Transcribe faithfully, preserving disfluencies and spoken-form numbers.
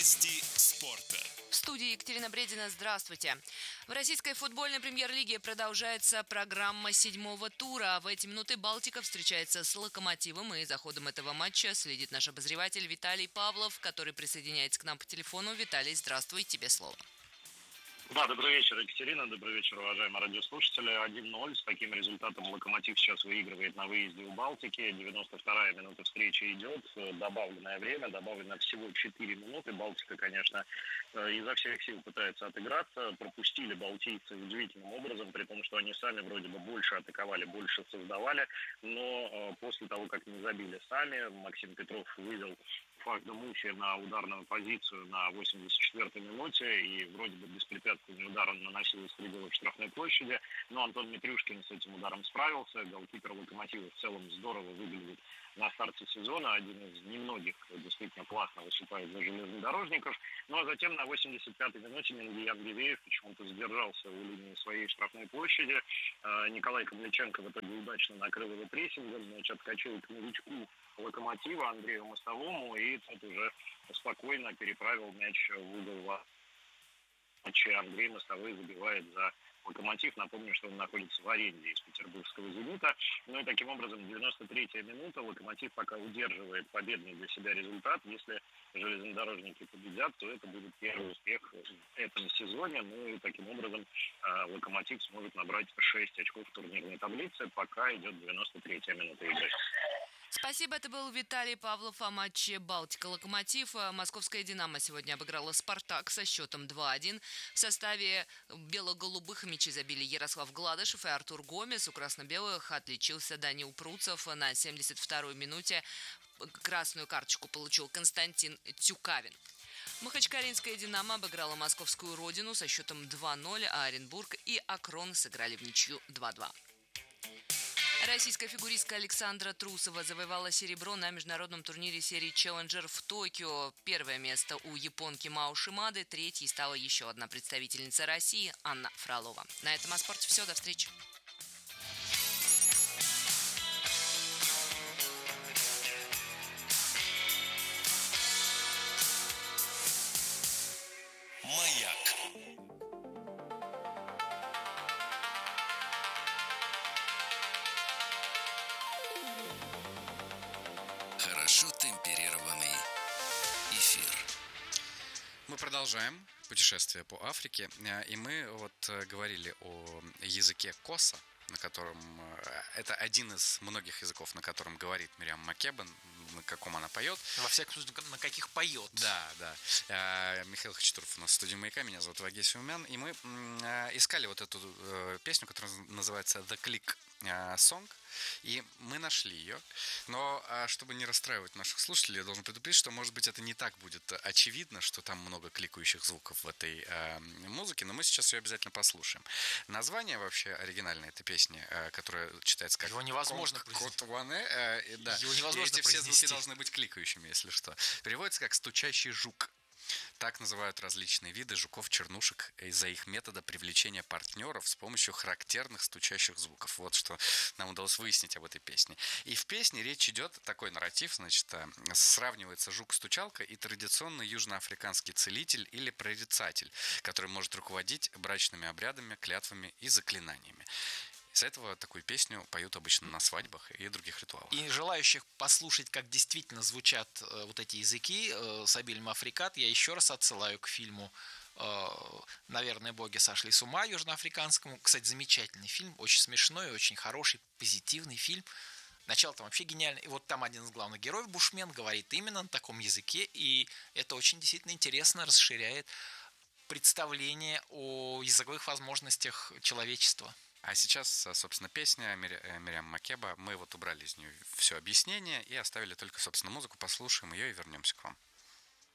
Новости спорта. В студии Екатерина Бредина. Здравствуйте. В российской футбольной премьер-лиге продолжается программа седьмого тура. В эти минуты Балтика встречается с Локомотивом, и за ходом этого матча следит наш обозреватель Виталий Павлов, который присоединяется к нам по телефону. Виталий, здравствуй, тебе слово. Да, добрый вечер, Екатерина, добрый вечер, уважаемые радиослушатели. один ноль, с таким результатом Локомотив сейчас выигрывает на выезде у Балтики. девяносто вторая минута встречи идет, добавленное время, добавлено всего четыре минуты. Балтика, конечно, изо всех сил пытается отыграться. Пропустили балтийцы удивительным образом, при том, что они сами вроде бы больше атаковали, больше создавали. Но после того, как не забили сами, Максим Петров вывел Фахда Мухи на ударную позицию на восемьдесят четвёртой минуте, и вроде бы беспрепятственный удар он наносил из пределов штрафной площади, но Антон Митрюшкин с этим ударом справился. Голкипер Локомотива в целом здорово выглядит на старте сезона, один из немногих действительно классно выступает за железнодорожников. Ну а затем на восемьдесят пятой минуте Мингиян Гивеев почему-то сдержался у линии своей штрафной площади. Николай Ковличенко в итоге удачно накрыл его прессингом, мяч отскочил к новичку Локомотива Андрею Мостовому, и тот уже спокойно переправил мяч в угол матча. Андрей Мостовой забивает за Локомотив. Напомню, что он находится в аренде из петербургского «Зенита». Ну и таким образом, девяносто третья минута. Локомотив пока удерживает победный для себя результат. Если железнодорожники победят, то это будет первый успех в этом сезоне. Ну и таким образом Локомотив сможет набрать шесть очков в турнирной таблице, пока идет девяносто третья минута игры. Спасибо, это был Виталий Павлов о матче Балтика-Локомотив. Московская «Динамо» сегодня обыграла «Спартак» со счетом два один. В составе бело-голубых мячи забили Ярослав Гладышев и Артур Гомес. У красно-белых отличился Данил Пруцев. На семьдесят второй минуте красную карточку получил Константин Тюкавин. Махачкалинская «Динамо» обыграла московскую «Родину» со счетом два ноль, а Оренбург и Акрон сыграли в ничью два два. Российская фигуристка Александра Трусова завоевала серебро на международном турнире серии «Челленджер» в Токио. Первое место у японки Мао Шимады, третьей стала еще одна представительница России Анна Фролова. На этом о спорте все, до встречи. Маяк. Хорошо темперированный эфир. Мы продолжаем путешествие по Африке, и мы вот говорили о языке коса, на котором это один из многих языков, на котором говорит Мириам Макеба, на каком она поет. Во всяком случае, на каких поет. Да, да. Михаил Хачатуров у нас в студии «Маяка», меня зовут Вагей Умян, и мы искали вот эту песню, которая называется «The Click Song», и мы нашли ее. Но чтобы не расстраивать наших слушателей, я должен предупредить, что, может быть, это не так будет очевидно, что там много кликающих звуков в этой э, музыке, но мы сейчас ее обязательно послушаем. Название вообще оригинальной этой песни, э, которая читается как его невозможно Кот Ване, э, да. Его невозможно и эти все произнести. звуки должны быть кликающими, если что. Переводится как «стучащий жук». Так называют различные виды жуков-чернушек из-за их метода привлечения партнеров с помощью характерных стучащих звуков. Вот что нам удалось выяснить об этой песне. И в песне речь идет, такой нарратив, значит, сравнивается жук-стучалка и традиционный южноафриканский целитель или прорицатель, который может руководить брачными обрядами, клятвами и заклинаниями. Из-за этого такую песню поют обычно на свадьбах и других ритуалах. И желающих послушать, как действительно звучат э, вот эти языки э, с обилием африкат, я еще раз отсылаю к фильму э, «Наверное, боги сошли с ума» южноафриканскому. Кстати, замечательный фильм, очень смешной, очень хороший, позитивный фильм. Начало там вообще гениальное. И вот там один из главных героев, бушмен, говорит именно на таком языке, и это очень действительно интересно, расширяет представление о языковых возможностях человечества. А сейчас, собственно, песня Мириам Макеба. Мы вот убрали из нее все объяснение и оставили только, собственно, музыку. Послушаем ее и вернемся к вам.